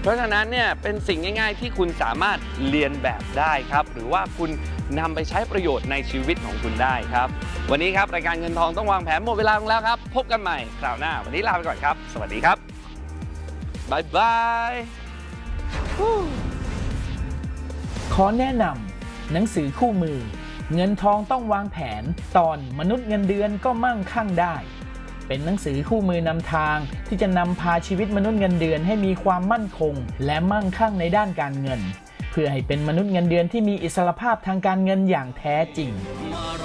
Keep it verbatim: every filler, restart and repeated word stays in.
เพราะฉะนั้นเนี่ยเป็นสิ่งง่ายๆที่คุณสามารถเรียนแบบได้ครับหรือว่าคุณนำไปใช้ประโยชน์ในชีวิตของคุณได้ครับวันนี้ครับรายการเงินทองต้องวางแผนหมดเวลาลงแล้วครับพบกันใหม่คราวหน้าวันนี้ลาไปก่อนครับสวัสดีครับบ๊ายบายขอแนะนำหนังสือคู่มือเงินทองต้องวางแผนตอนมนุษย์เงินเดือนก็มั่งคั่งได้เป็นหนังสือคู่มือนำทางที่จะนำพาชีวิตมนุษย์เงินเดือนให้มีความมั่นคงและมั่งคั่งในด้านการเงินเพื่อให้เป็นมนุษย์เงินเดือนที่มีอิสรภาพทางการเงินอย่างแท้จริง